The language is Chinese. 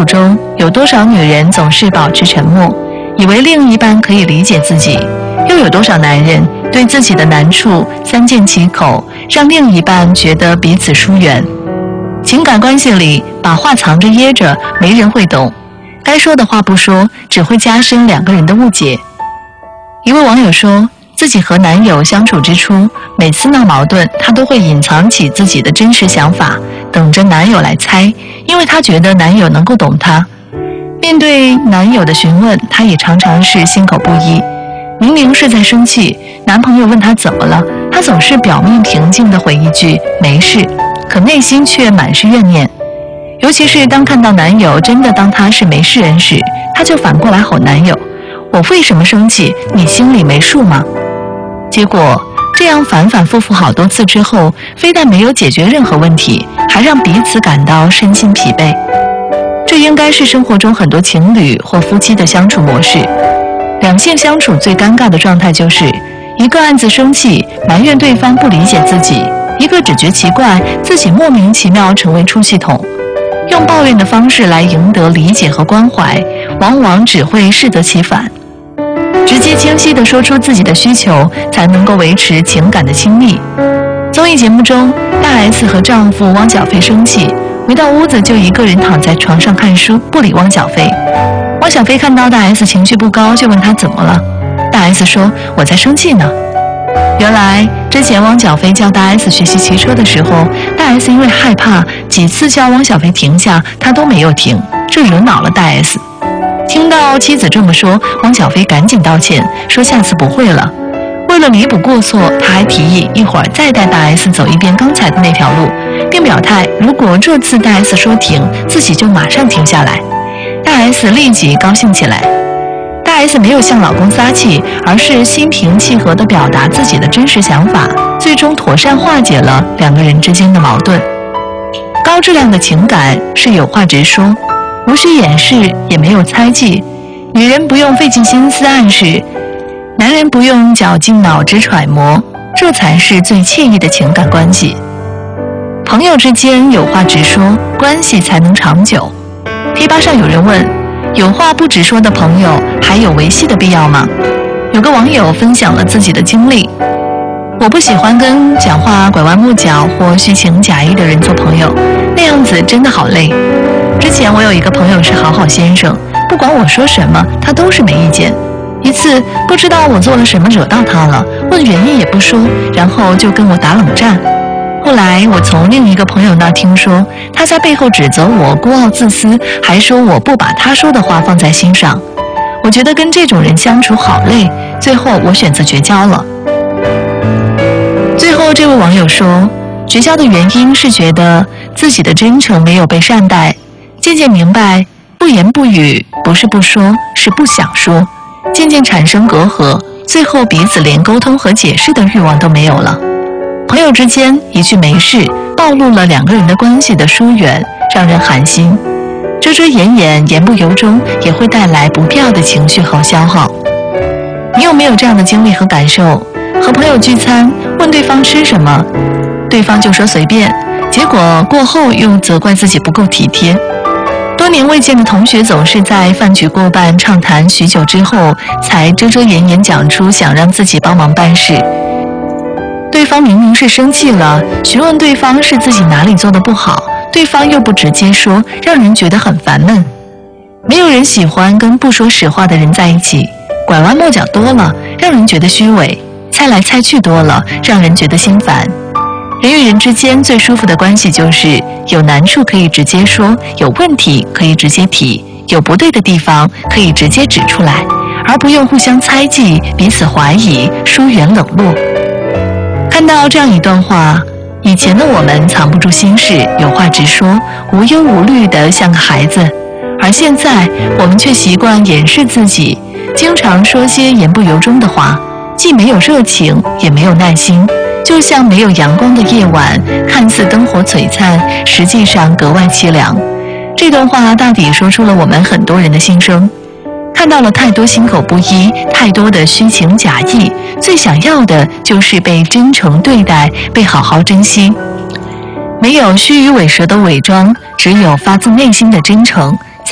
处中，有多少女人总是保持沉默，以为另一半可以理解自己？又有多少男人对自己的难处三缄其口，让另一半觉得彼此疏远？情感关系里，把话藏着掖着，没人会懂；该说的话不说，只会加深两个人的误解。一位网友说，自己和男友相处之初，每次闹矛盾，她都会隐藏起自己的真实想法，等着男友来猜，因为她觉得男友能够懂她。面对男友的询问，她也常常是心口不一。明明是在生气，男朋友问她怎么了，她总是表面平静地回一句没事，可内心却满是怨念。尤其是当看到男友真的当她是没事人时，她就反过来吼男友：我为什么生气？你心里没数吗？结果这样反反复复好多次之后，非但没有解决任何问题，还让彼此感到身心疲惫。这应该是生活中很多情侣或夫妻的相处模式。两性相处最尴尬的状态就是，一个暗自生气，埋怨对方不理解自己；一个只觉奇怪，自己莫名其妙成为出气筒。用抱怨的方式来赢得理解和关怀，往往只会适得其反。直接清晰地说出自己的需求，才能够维持情感的亲密。综艺节目中，大 S 和丈夫汪小菲生气，回到屋子就一个人躺在床上看书，不理汪小菲。汪小菲看到大 S 情绪不高，就问她怎么了。大 S 说：我在生气呢。原来之前汪小菲教大 S 学习骑车的时候，大 S 因为害怕，几次叫汪小菲停下，他都没有停，这惹恼了大 S。听到妻子这么说，汪小菲赶紧道歉，说下次不会了。为了弥补过错，他还提议一会儿再带大 S 走一遍刚才的那条路，并表态如果这次大 S 说停，自己就马上停下来。大 S 立即高兴起来。大 S 没有向老公撒气，而是心平气和地表达自己的真实想法，最终妥善化解了两个人之间的矛盾。高质量的情感是有话直说，无需掩饰，也没有猜忌。女人不用费尽心思暗示，男人不用绞尽脑汁揣摩，这才是最惬意的情感关系。朋友之间有话直说，关系才能长久。贴吧上有人问，有话不直说的朋友还有维系的必要吗？有个网友分享了自己的经历：我不喜欢跟讲话拐弯抹角或虚情假意的人做朋友，那样子真的好累。之前我有一个朋友是好好先生，不管我说什么他都是没意见。一次不知道我做了什么惹到他了，问原因也不说，然后就跟我打冷战。后来我从另一个朋友那听说，他在背后指责我孤傲自私，还说我不把他说的话放在心上。我觉得跟这种人相处好累，最后我选择绝交了。最后这位网友说，绝交的原因是觉得自己的真诚没有被善待，渐渐明白不言不语不是不说，是不想说，渐渐产生隔阂，最后彼此连沟通和解释的欲望都没有了。朋友之间一句没事，暴露了两个人的关系的疏远，让人寒心。遮遮掩掩，言不由衷，也会带来不必要的情绪和消耗。你有没有这样的经历和感受？和朋友聚餐，问对方吃什么，对方就说随便，结果过后又责怪自己不够体贴。多年未见的同学总是在饭局过半畅谈许久之后，才遮遮掩掩讲出想让自己帮忙办事。对方明明是生气了，询问对方是自己哪里做的不好，对方又不直接说，让人觉得很烦闷。没有人喜欢跟不说实话的人在一起，拐弯抹角多了，让人觉得虚伪，猜来猜去多了，让人觉得心烦。人与人之间最舒服的关系就是有难处可以直接说，有问题可以直接提，有不对的地方可以直接指出来，而不用互相猜忌，彼此怀疑，疏远冷落。看到这样一段话，以前的我们藏不住心事，有话直说，无忧无虑的像个孩子，而现在我们却习惯掩饰自己，经常说些言不由衷的话，既没有热情，也没有耐心，就像没有阳光的夜晚，看似灯火璀璨，实际上格外凄凉。这段话大抵说出了我们很多人的心声。看到了太多心口不一，太多的虚情假意，最想要的就是被真诚对待，被好好珍惜。没有虚与委蛇的伪装，只有发自内心的真诚，